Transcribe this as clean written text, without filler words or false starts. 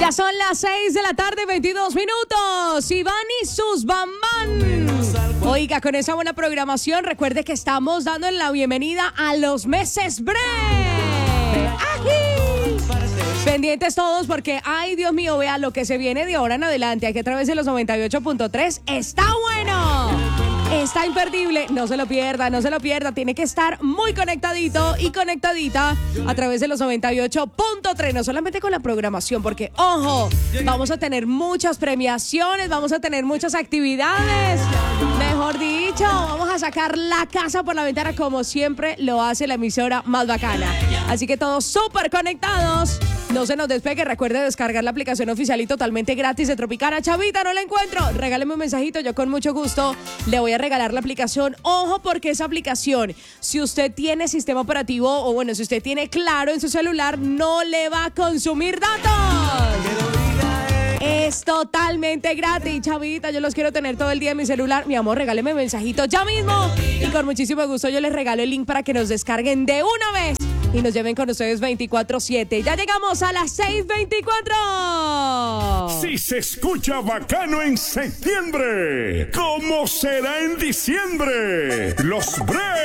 Ya son las 6 de la tarde, 22 minutos. Iván y sus bambán. Oiga, con esa buena programación, recuerde que estamos dando la bienvenida a los meses bre. ¡Ají! Pendientes todos porque, ay, Dios mío, vea lo que se viene de ahora en adelante. Aquí a través de los 98.3. ¡Está bueno! Está imperdible, no se lo pierda, no se lo pierda. Tiene que estar muy conectadito y conectadita a través de los 98.3. No solamente con la programación, porque, ojo, vamos a tener muchas premiaciones, vamos a tener muchas actividades. Mejor dicho, vamos a sacar la casa por la ventana como siempre lo hace la emisora más bacana. Así que todos súper conectados. No se nos despegue, recuerde descargar la aplicación oficial y totalmente gratis de Tropicana. Chavita, no la encuentro. Regáleme un mensajito, yo con mucho gusto le voy a regalar la aplicación. Ojo, porque esa aplicación, si usted tiene sistema operativo o bueno, si usted tiene Claro en su celular, no le va a consumir datos. Es totalmente gratis, chavita. Yo los quiero tener todo el día en mi celular. Mi amor, regáleme un mensajito ya mismo. Y con muchísimo gusto yo les regalo el link para que nos descarguen de una vez y nos lleven con ustedes 24/7. Ya llegamos a las 6:24. Si se escucha bacano en septiembre, ¿cómo será en diciembre? Los Bre